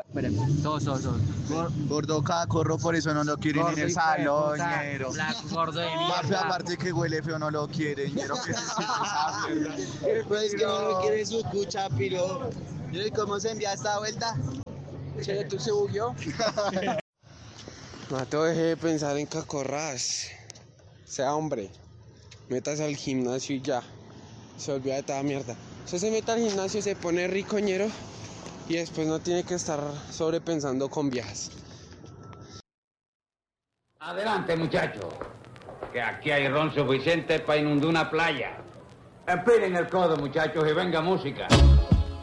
Dos. Gordo cacorro, por eso no lo quieren en el salón, ñero. Gordo de Papi, mierda. aparte que huele feo, no lo quieren, ñero. ¿Qué es esa mierda? Pues que no lo quiere su cucha, piro. ¿Y cómo se envía esta vuelta? Che, ¿tú se bugueó? Mateo, deje de pensar en cacorras. Sea hombre. Métase al gimnasio y ya. Se olvida de toda mierda. Usted se mete al gimnasio, se pone ricoñero y después no tiene que estar sobrepensando con viejas. Adelante, muchachos, que aquí hay ron suficiente para inundar una playa. Empiren el codo, muchachos, y venga música.